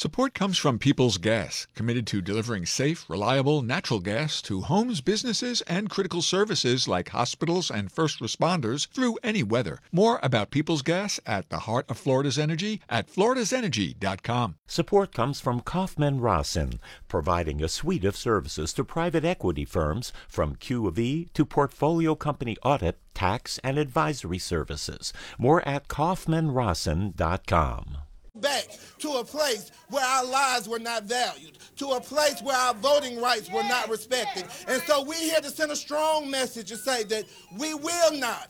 Support comes from Peoples Gas, committed to delivering safe, reliable, natural gas to homes, businesses, and critical services like hospitals and first responders through any weather. More about Peoples Gas at the heart of Florida's energy at floridasenergy.com. Support comes from Kaufman Rossin, providing a suite of services to private equity firms from Q of E to portfolio company audit, tax, and advisory services. More at kaufmanrossin.com. Back to a place where our lives were not valued, to a place where our voting rights were not respected. And so we're here to send a strong message to say that we are not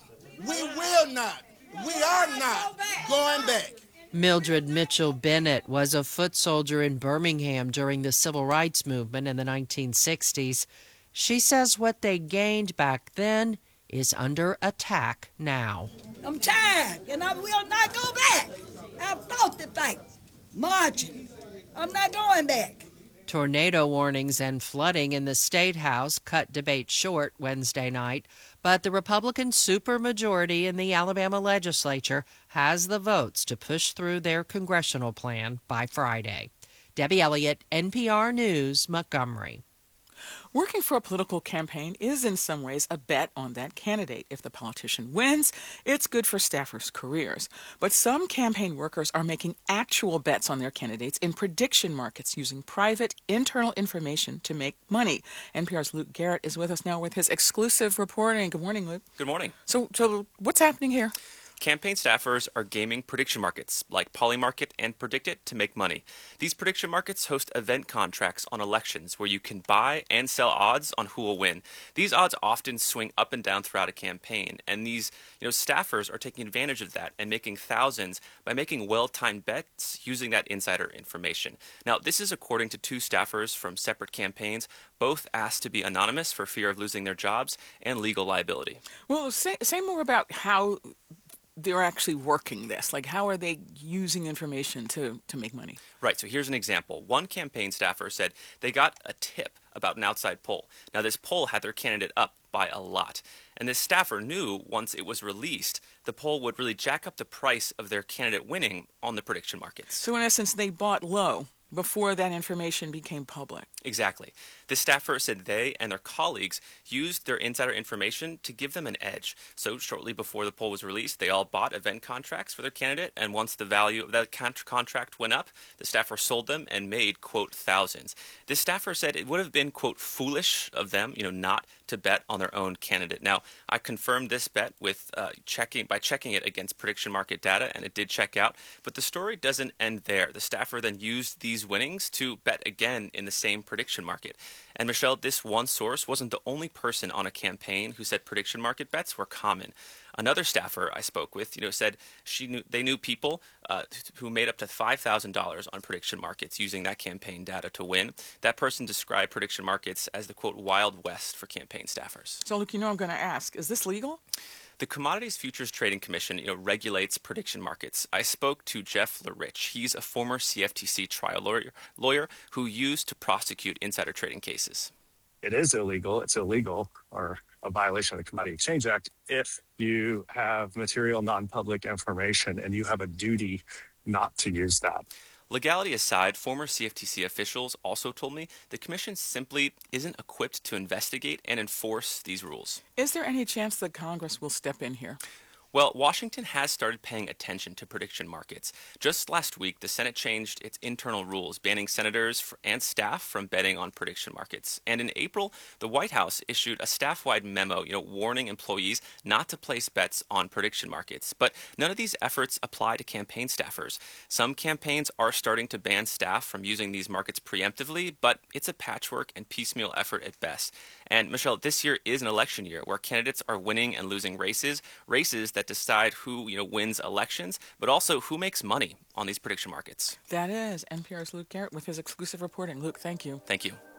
going back. Mildred Mitchell Bennett was a foot soldier in Birmingham during the civil rights movement in the 1960s. She says what they gained back then is under attack now. I'm tired, and I will not go back. I've fought the fight, marching. I'm not going back. Tornado warnings and flooding in the State House cut debate short Wednesday night, but the Republican supermajority in the Alabama legislature has the votes to push through their congressional plan by Friday. Debbie Elliott, NPR News, Montgomery. Working for a political campaign is in some ways a bet on that candidate. If the politician wins, it's good for staffers' careers. But some campaign workers are making actual bets on their candidates in prediction markets using private internal information to make money. NPR's Luke Garrett is with us now with his exclusive reporting. Good morning, Luke. Good morning. So what's happening here? Campaign staffers are gaming prediction markets like Polymarket and PredictIt to make money. These prediction markets host event contracts on elections where you can buy and sell odds on who will win. These odds often swing up and down throughout a campaign, and these staffers are taking advantage of that and making thousands by making well-timed bets using that insider information. Now, this is according to two staffers from separate campaigns, both asked to be anonymous for fear of losing their jobs and legal liability. Well, say more about how they're actually working this. Like, how are they using information to make money? Right. So here's an example. One campaign staffer said they got a tip about an outside poll. Now, this poll had their candidate up by a lot. And this staffer knew once it was released, the poll would really jack up the price of their candidate winning on the prediction markets. So in essence, they bought low before that information became public. Exactly. The staffer said they and their colleagues used their insider information to give them an edge. So shortly before the poll was released, they all bought event contracts for their candidate, and once the value of that contract went up, the staffer sold them and made, quote, thousands. This staffer said it would have been, quote, foolish of them, not to bet on their own candidate. Now, I confirmed this bet with checking it against prediction market data, and it did check out. But the story doesn't end there. The staffer then used these winnings to bet again in the same prediction market. And Michelle, this one source wasn't the only person on a campaign who said prediction market bets were common. Another staffer I spoke with, said they knew people who made up to $5,000 on prediction markets using that campaign data to win. That person described prediction markets as the, quote, Wild West for campaign staffers. So, look, I'm going to ask, is this legal? The Commodities Futures Trading Commission, regulates prediction markets. I spoke to Jeff LaRich. He's a former CFTC trial lawyer who used to prosecute insider trading cases. It is illegal. It's illegal or a violation of the Commodity Exchange Act if you have material non-public information and you have a duty not to use that. Legality aside, former CFTC officials also told me the commission simply isn't equipped to investigate and enforce these rules. Is there any chance that Congress will step in here? Well, Washington has started paying attention to prediction markets. Just last week, the Senate changed its internal rules, banning senators and staff from betting on prediction markets. And in April, the White House issued a staff-wide memo, warning employees not to place bets on prediction markets. But none of these efforts apply to campaign staffers. Some campaigns are starting to ban staff from using these markets preemptively, but it's a patchwork and piecemeal effort at best. And Michelle, this year is an election year where candidates are winning and losing races that decide who wins elections, but also who makes money on these prediction markets. That is NPR's Luke Garrett with his exclusive reporting. Luke, thank you. Thank you.